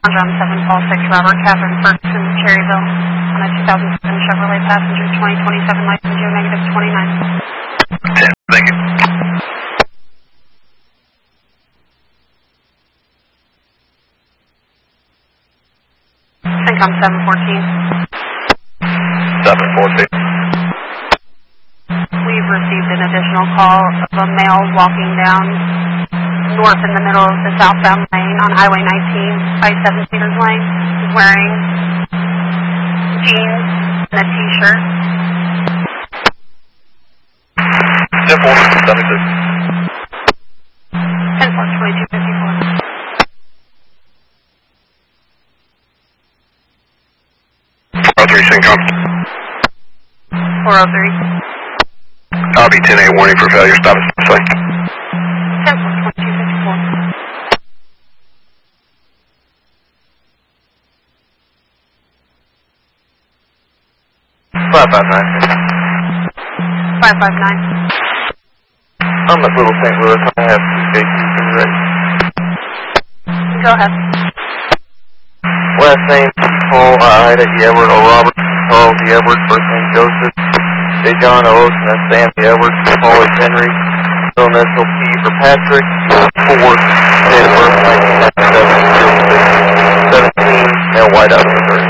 John 7 Paul 6 Robert Catherine Ferguson, Cherryville, on a 2007 Chevrolet Passenger 2027 license year -29. Thank you. Syncom 714. 714. We've received an additional call of a male walking down north in the middle of the southbound lane on Highway 19 by 7 Cedars Lane. He's wearing jeans and a t-shirt. 10-4-76. 10-4-2254. Syncom. 403. Copy, 10-8 warning for failure. Stop at stop sign. 10-4-2254. $559. 559. I'm at Little St. Louis. I have 2 cases ready. Go ahead. Last name, Paul, Ida E. Edward, O. Robert, Charles E. Edward, first name Joseph, J. John O. Ocean, that's Sam E. Edward, Paul H. Henry, middle initial P for Patrick, 4, date of birth 1997, 17, male white out of Missouri.